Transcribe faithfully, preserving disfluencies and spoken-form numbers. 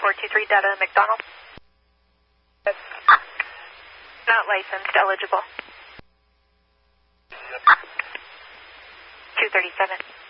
four two three Delta McDonald. Not licensed, eligible. two thirty-seven.